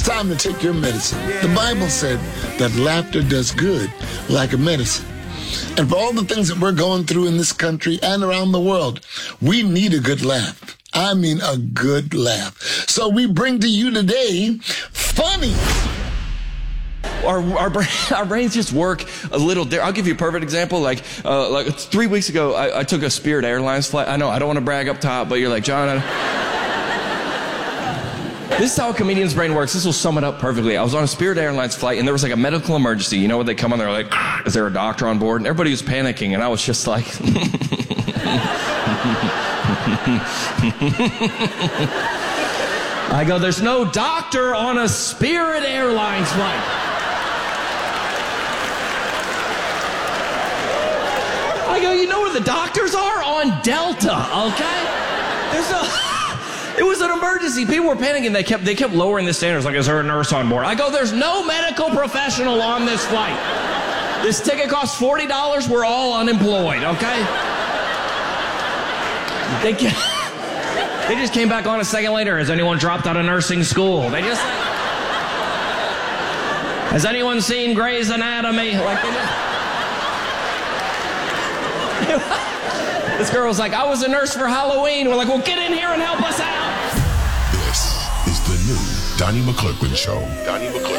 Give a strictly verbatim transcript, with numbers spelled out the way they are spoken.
Time to take your medicine. The Bible said that laughter does good like a medicine. And for all the things that we're going through in this country and around the world, we need a good laugh. I mean a good laugh. So we bring to you today, Funny. Our our, brain, our brains just work a little different. I'll give you a perfect example. Like uh, like three weeks ago, I, I took a Spirit Airlines flight. I know, I don't want to brag up top, but you're like, John, I... This is how a comedian's brain works. This will sum it up perfectly. I was on a Spirit Airlines flight, and there was like a medical emergency. You know when they come on, they're like, is there a doctor on board? And everybody was panicking, and I was just like... I go, there's no doctor on a Spirit Airlines flight. I go, you know where the doctors are? On Delta, okay? There's no... It was an emergency. People were panicking. They kept they kept lowering the standards. Like, is there a nurse on board? I go, there's no medical professional on this flight. This ticket costs forty dollars. We're all unemployed, okay? They, they just came back on a second later. Has anyone dropped out of nursing school? They just... Has anyone seen Grey's Anatomy? Like, they just... This girl was like, I was a nurse for Halloween. We're like, well, get in here and help us out. This is the new Donnie McClurkin Show. Donnie McClurkin.